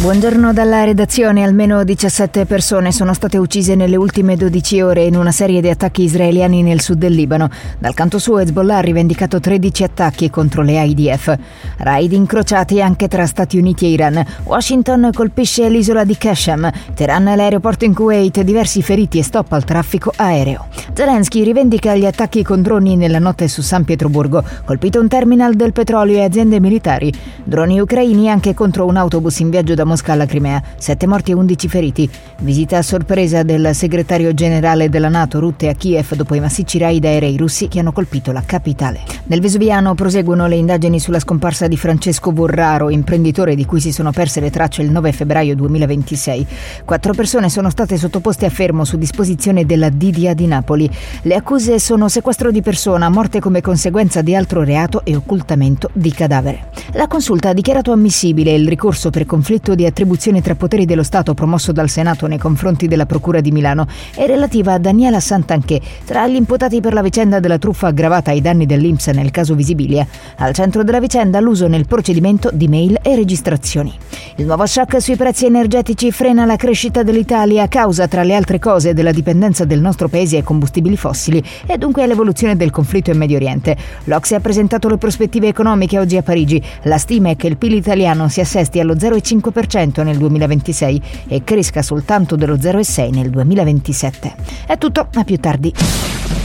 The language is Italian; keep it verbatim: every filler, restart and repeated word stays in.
Buongiorno dalla redazione. Almeno diciassette persone sono state uccise nelle ultime dodici ore in una serie di attacchi israeliani nel sud del Libano. Dal canto suo Hezbollah ha rivendicato tredici attacchi contro le I D F. Raid incrociati anche tra Stati Uniti e Iran. Washington colpisce l'isola di Qashem. Teheran l'aeroporto in Kuwait, diversi feriti e stop al traffico aereo. Zelensky rivendica gli attacchi con droni nella notte su San Pietroburgo. Colpito un terminal del petrolio e aziende militari. Droni ucraini anche contro un autobus in viaggio da Mosca alla Crimea, sette morti e undici feriti. Visita a sorpresa del segretario generale della NATO Rutte a Kiev dopo i massicci raid aerei russi che hanno colpito la capitale. Nel Vesuviano proseguono le indagini sulla scomparsa di Francesco Vorraro, imprenditore di cui si sono perse le tracce il nove febbraio duemilaventisei. Quattro persone sono state sottoposte a fermo su disposizione della D D A di Napoli. Le accuse sono sequestro di persona, morte come conseguenza di altro reato e occultamento di cadavere. La Consulta ha dichiarato ammissibile il ricorso per conflitto di attribuzione tra poteri dello Stato promosso dal Senato nei confronti della Procura di Milano e relativa a Daniela Santanchè, tra gli imputati per la vicenda della truffa aggravata ai danni dell'I N P S nel caso Visibilia. Al centro della vicenda l'uso nel procedimento di mail e registrazioni. Il nuovo shock sui prezzi energetici frena la crescita dell'Italia a causa, tra le altre cose, della dipendenza del nostro paese ai combustibili fossili e dunque all'evoluzione del conflitto in Medio Oriente. L'O C S E ha presentato le prospettive economiche oggi a Parigi. La stima è che il P I L italiano si assesti allo zero virgola cinque per cento nel duemilaventisei e cresca soltanto dello zero virgola sei per cento nel duemilaventisette. È tutto, a più tardi.